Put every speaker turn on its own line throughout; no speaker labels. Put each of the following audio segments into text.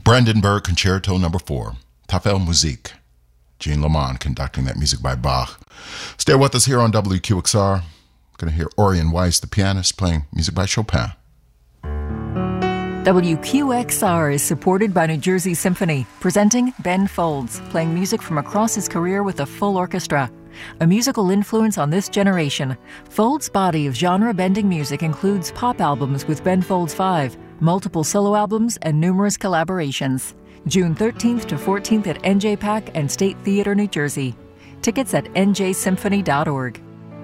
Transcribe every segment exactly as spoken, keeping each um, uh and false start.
Brandenburg Concerto Number Four, Tafel Musik. Jean Lamont conducting that music by Bach. Stay with us here on W Q X R. Going to hear Orion Weiss, the pianist, playing music by Chopin.
W Q X R is supported by New Jersey Symphony, presenting Ben Folds, playing music from across his career with a full orchestra. A musical influence on this generation, Folds' body of genre-bending music includes pop albums with Ben Folds Five, multiple solo albums, and numerous collaborations. June thirteenth to fourteenth at N J PAC and State Theater, New Jersey. Tickets at N J symphony dot org.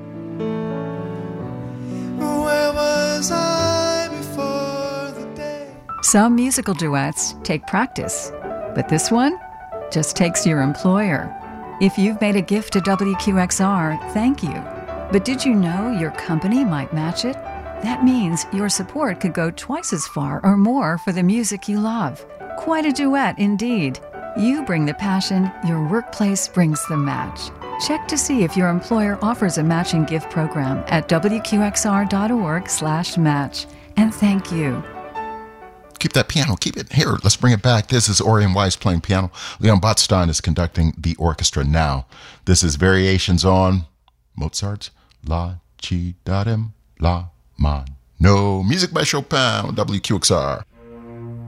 Where was I before the day?
Some musical duets take practice, but this one just takes your employer. If you've made a gift to W Q X R, thank you. But did you know your company might match it? That means your support could go twice as far or more for the music you love. Quite a duet indeed. You bring the passion, your workplace brings the match. Check to see if your employer offers a matching gift program at W Q X R dot org slash match. And thank you.
Keep that piano. Keep it here. Let's bring it back. This is Orion Weiss playing piano. Leon Botstein is conducting the orchestra now. This is variations on Mozart's La Ci Darem La Man. No music by Chopin on W Q X R.